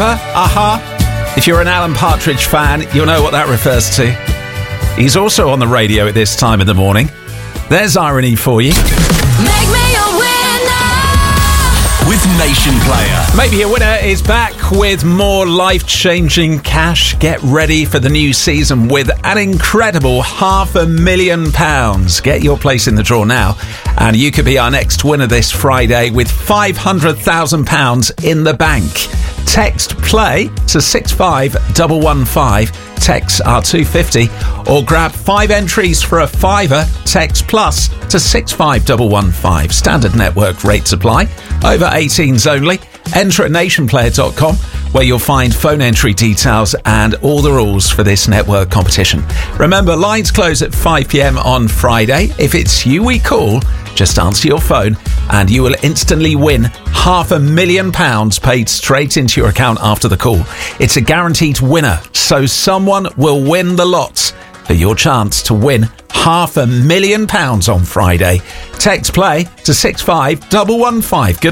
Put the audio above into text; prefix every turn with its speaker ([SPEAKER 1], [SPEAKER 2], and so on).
[SPEAKER 1] Forever, Aha. If you're an Alan Partridge fan, you'll know what that refers to. He's also on the radio at this time of the morning. There's irony for you.
[SPEAKER 2] Make me a winner
[SPEAKER 3] with Nation Player.
[SPEAKER 1] Maybe a Winner is back with more life-changing cash. Get ready for the new season with an incredible £500,000. Get your place in the draw now, and you could be our next winner this Friday with £500,000 in the bank. Text play to 65115. Texts are £2.50, or grab 5 entries for a £5. Text plus to 65115. Standard network rates apply. Over 18s only. Enter at nationplayer.com, where you'll find phone entry details and all the rules for this network competition. Remember, lines close at 5 p.m. on Friday. If it's you we call, just answer your phone and you will instantly win £500,000 paid straight into your account after the call. It's a guaranteed winner, so someone will win the lots for your chance to win £500,000 on Friday. Text play to 65115. Good